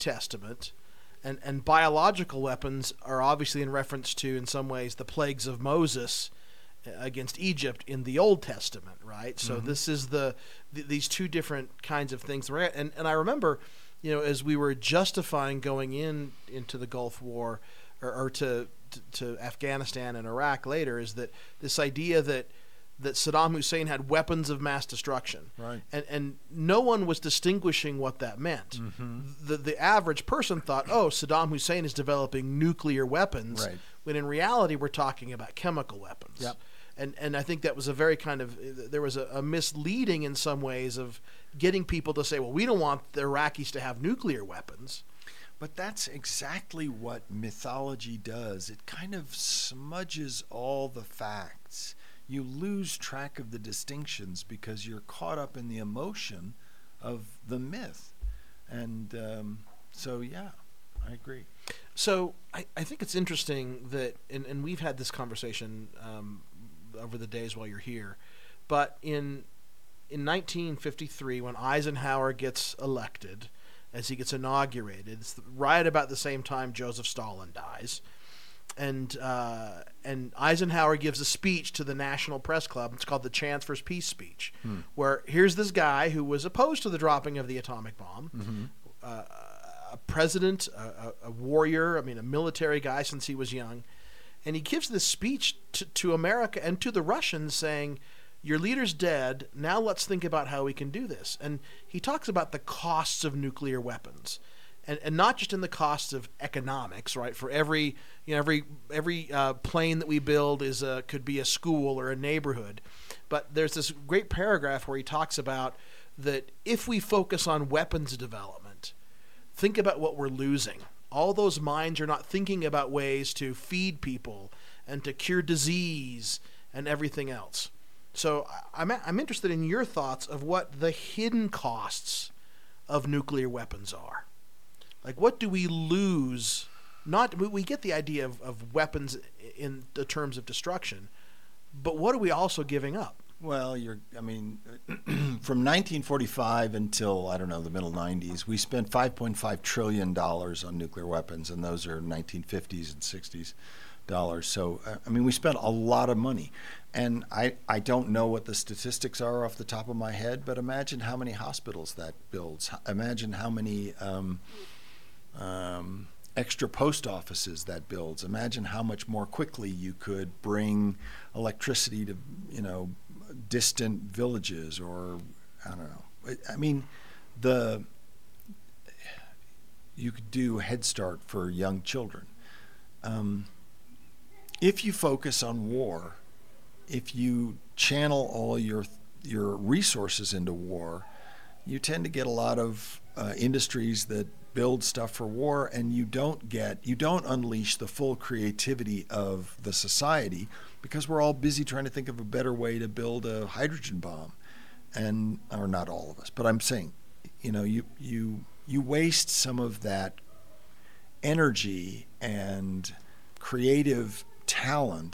Testament, and biological weapons are obviously in reference to, in some ways, the plagues of Moses against Egypt in the Old Testament, right? So this is these two different kinds of things. Right? And I remember, as we were justifying going into the Gulf War or to Afghanistan and Iraq later, is that this idea that Saddam Hussein had weapons of mass destruction, right? And no one was distinguishing what that meant. The average person thought, oh, Saddam Hussein is developing nuclear weapons, right, when in reality we're talking about chemical weapons. Yep. And I think that was a very there was a misleading in some ways of getting people to say, well, we don't want the Iraqis to have nuclear weapons. But that's exactly what mythology does. It kind of smudges all the facts. You lose track of the distinctions because you're caught up in the emotion of the myth. And so, yeah, I agree. So I think it's interesting that, and we've had this conversation over the days while you're here, but in 1953, when Eisenhower gets elected, as he gets inaugurated, it's right about the same time Joseph Stalin dies, and Eisenhower gives a speech to the National Press Club. It's called the Chancellor's Peace Speech, where here's this guy who was opposed to the dropping of the atomic bomb, a president, a warrior, a military guy since he was young, and he gives this speech to America and to the Russians saying, your leader's dead, now let's think about how we can do this. And he talks about the costs of nuclear weapons, and not just in the costs of economics, right? For every plane that we build could be a school or a neighborhood. But there's this great paragraph where he talks about that if we focus on weapons development, think about what we're losing. All those minds are not thinking about ways to feed people and to cure disease and everything else. So I'm interested in your thoughts of what the hidden costs of nuclear weapons are. Like, what do we lose? We get the idea of weapons in the terms of destruction, but what are we also giving up? Well, from 1945 until, I don't know, the middle 90s, we spent $5.5 trillion on nuclear weapons, and those are 1950s and 60s dollars. So, we spent a lot of money. And I don't know what the statistics are off the top of my head, but imagine how many hospitals that builds. Imagine how many extra post offices that builds. Imagine how much more quickly you could bring electricity to, distant villages, or I don't know. You could do Head Start for young children. If you focus on war, if you channel all your resources into war, you tend to get a lot of industries that build stuff for war, and you don't unleash the full creativity of the society, because we're all busy trying to think of a better way to build a hydrogen bomb, or not all of us, but I'm saying, you waste some of that energy and creative talent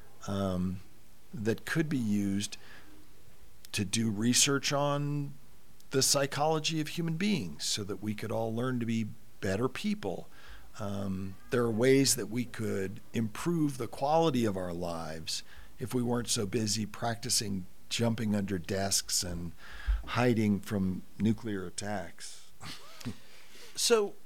that could be used to do research on the psychology of human beings so that we could all learn to be better people. There are ways that we could improve the quality of our lives if we weren't so busy practicing jumping under desks and hiding from nuclear attacks. So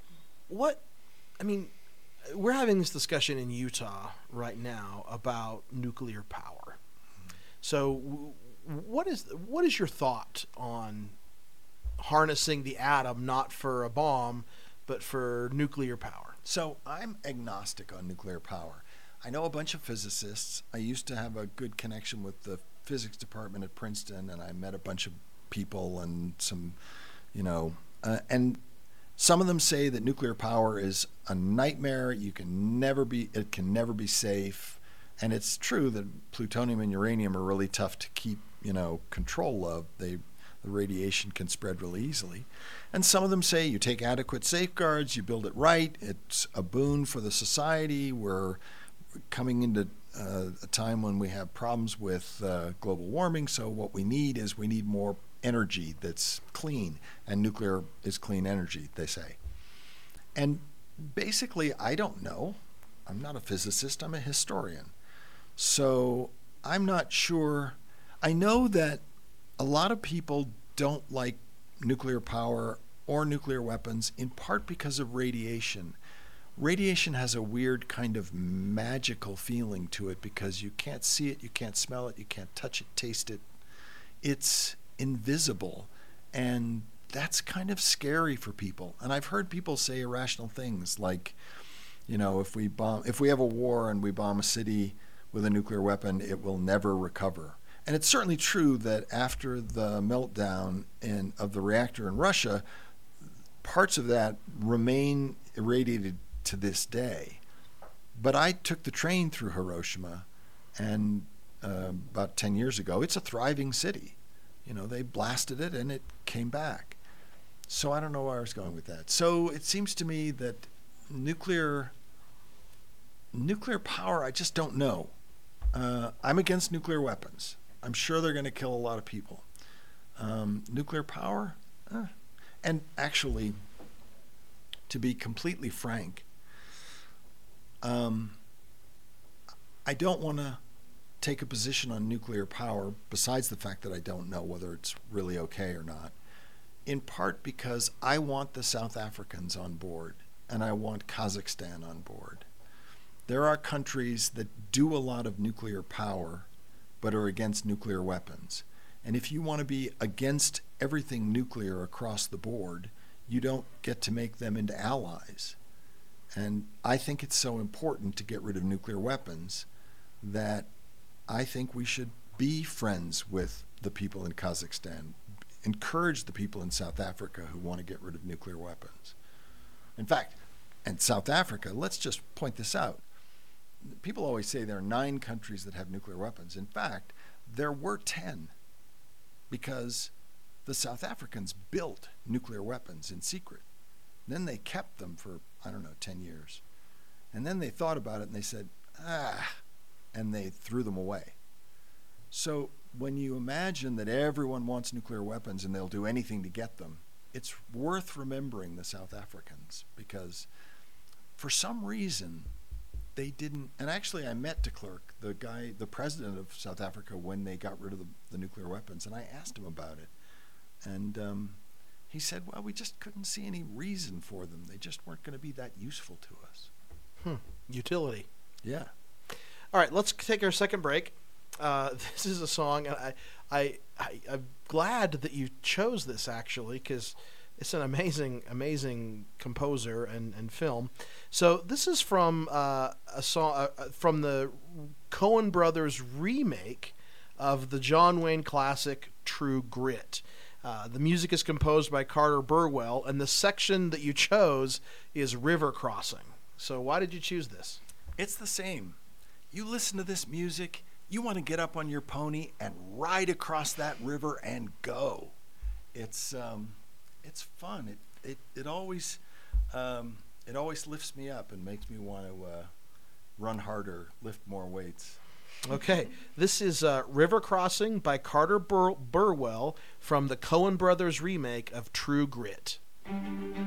we're having this discussion in Utah right now about nuclear power. So what is your thought on harnessing the atom, not for a bomb, but for nuclear power? So I'm agnostic on nuclear power. I know a bunch of physicists. I used to have a good connection with the physics department at Princeton, and I met a bunch of people and some, and some of them say that nuclear power is a nightmare. It can never be safe. And it's true that plutonium and uranium are really tough to keep, control of. The radiation can spread really easily. And some of them say you take adequate safeguards, you build it right, it's a boon for the society. We're coming into a time when we have problems with global warming, so what we need more energy that's clean, and nuclear is clean energy, they say. And basically, I don't know. I'm not a physicist, I'm a historian. So I'm not sure. I know that a lot of people don't like nuclear power or nuclear weapons, in part because of radiation. Radiation has a weird kind of magical feeling to it because you can't see it, you can't smell it, you can't touch it, taste it. It's invisible, and that's kind of scary for people. And I've heard people say irrational things like, if we have a war and we bomb a city with a nuclear weapon, it will never recover. And it's certainly true that after the meltdown of the reactor in Russia, parts of that remain irradiated to this day. But I took the train through Hiroshima, and about 10 years ago, it's a thriving city. They blasted it and it came back. So I don't know where I was going with that. So it seems to me that nuclear power, I just don't know. I'm against nuclear weapons. I'm sure they're going to kill a lot of people. Nuclear power? And actually, to be completely frank, I don't want to take a position on nuclear power, besides the fact that I don't know whether it's really okay or not, in part because I want the South Africans on board, and I want Kazakhstan on board. There are countries that do a lot of nuclear power, but are against nuclear weapons. And if you want to be against everything nuclear across the board, you don't get to make them into allies. And I think it's so important to get rid of nuclear weapons that I think we should be friends with the people in Kazakhstan, encourage the people in South Africa who want to get rid of nuclear weapons. In fact, and South Africa, let's just point this out. People always say there are 9 countries that have nuclear weapons. In fact, there were 10 because the South Africans built nuclear weapons in secret. Then they kept them for, 10 years. And then they thought about it and they said, and they threw them away. So when you imagine that everyone wants nuclear weapons and they'll do anything to get them, it's worth remembering the South Africans because for some reason they didn't. And actually I met de Klerk, the president of South Africa, when they got rid of the nuclear weapons, and I asked him about it. And he said, well, we just couldn't see any reason for them. They just weren't going to be that useful to us. Utility. Yeah. All right, let's take our second break. This is a song, and I'm glad that you chose this, actually, because it's an amazing composer and film. So this is from a song from the Coen Brothers remake of the John Wayne classic True Grit. The music is composed by Carter Burwell, and the section that you chose is River Crossing. So why did you choose this? It's the same. You listen to this music, you want to get up on your pony and ride across that river and go. It's fun. It always lifts me up and makes me want to run harder, lift more weights. Okay, this is River Crossing by Carter Burwell from the Coen Brothers remake of True Grit.